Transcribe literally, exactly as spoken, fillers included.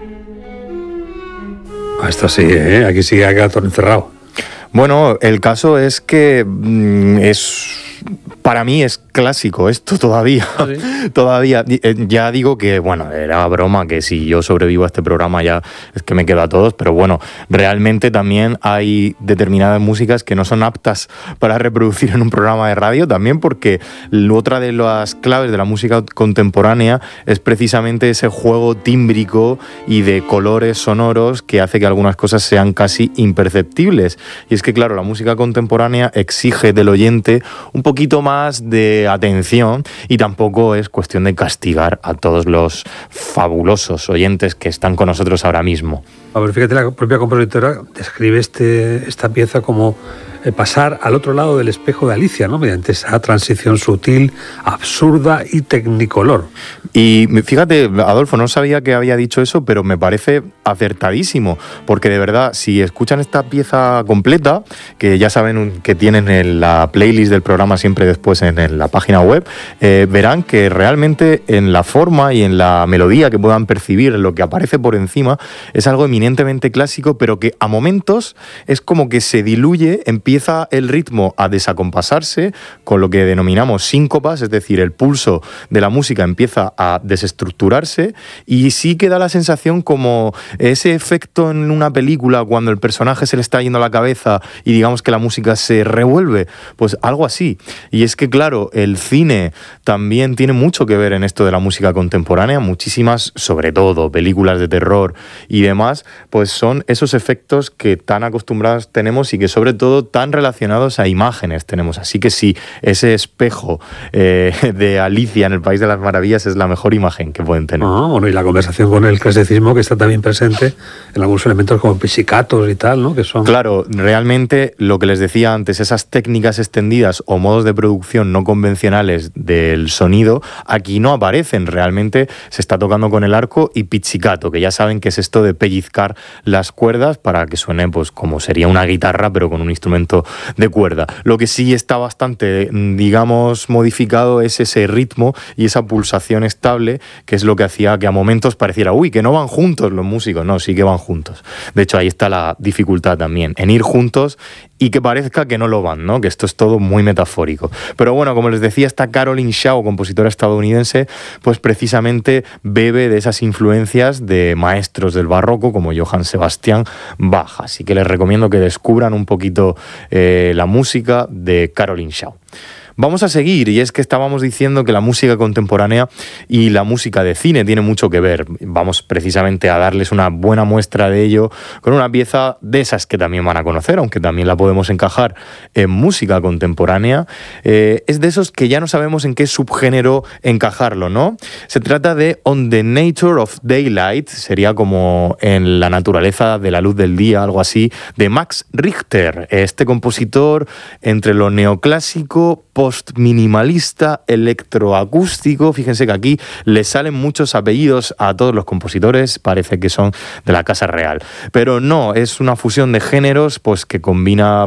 Esto sí, ¿eh? Aquí sí ha quedado todo encerrado. Bueno, el caso es que mmm, es... Para mí es clásico esto todavía, ¿Ah, sí? todavía. Ya digo que, bueno, era broma, que si yo sobrevivo a este programa ya es que me quedo a todos, pero bueno, realmente también hay determinadas músicas que no son aptas para reproducir en un programa de radio, también porque otra de las claves de la música contemporánea es precisamente ese juego tímbrico y de colores sonoros que hace que algunas cosas sean casi imperceptibles. Y es que, claro, la música contemporánea exige del oyente un poquito más de atención y tampoco es cuestión de castigar a todos los fabulosos oyentes que están con nosotros ahora mismo. A ver, fíjate, la propia compositora describe este, esta pieza como eh, pasar al otro lado del espejo de Alicia, ¿no? Mediante esa transición sutil, absurda y tecnicolor. Y fíjate, Adolfo, no sabía que había dicho eso, pero me parece acertadísimo, porque de verdad, si escuchan esta pieza completa, que ya saben que tienen en la playlist del programa siempre después en, en la página web, eh, verán que realmente en la forma y en la melodía que puedan percibir, en lo que aparece por encima, es algo eminentemente clásico, pero que a momentos es como que se diluye, empieza el ritmo a desacompasarse, con lo que denominamos síncopas, es decir, el pulso de la música empieza a desestructurarse y sí que da la sensación como ese efecto en una película cuando el personaje se le está yendo a la cabeza y digamos que la música se revuelve, pues algo así. Y es que claro, el cine también tiene mucho que ver en esto de la música contemporánea, muchísimas, sobre todo películas de terror y demás, pues son esos efectos que tan acostumbrados tenemos y que sobre todo tan relacionados a imágenes tenemos. Así que sí, ese espejo eh, de Alicia en el País de las Maravillas es la mejor imagen que pueden tener. Ah, bueno, y la conversación con el clasicismo que está también presente en algunos elementos como pizzicatos y tal, ¿no? Que son... Claro, realmente lo que les decía antes, esas técnicas extendidas o modos de producción no convencionales del sonido, aquí no aparecen. Realmente se está tocando con el arco y pizzicato, que ya saben que es esto de pellizcar las cuerdas para que suene pues como sería una guitarra, pero con un instrumento de cuerda. Lo que sí está bastante, digamos, modificado es ese ritmo y esa pulsación estable, que es lo que hacía que a momentos pareciera, uy, que no van juntos los músicos. No, sí que van juntos. De hecho, ahí está la dificultad también, en ir juntos y que parezca que no lo van, ¿no? Que esto es todo muy metafórico. Pero bueno, como les decía, esta Caroline Shaw, compositora estadounidense, pues precisamente bebe de esas influencias de maestros del barroco como Johann Sebastian Bach. Así que les recomiendo que descubran un poquito eh, la música de Caroline Shaw. Vamos a seguir, y es que estábamos diciendo que la música contemporánea y la música de cine tiene mucho que ver. Vamos precisamente a darles una buena muestra de ello con una pieza de esas que también van a conocer, aunque también la podemos encajar en música contemporánea. Eh, es de esos que ya no sabemos en qué subgénero encajarlo, ¿no? Se trata de On the Nature of Daylight, sería como en la naturaleza de la luz del día, algo así, de Max Richter, este compositor entre lo neoclásico, post-minimalista, electroacústico. Fíjense que aquí le salen muchos apellidos a todos los compositores, parece que son de la Casa Real. Pero no, es una fusión de géneros pues que combina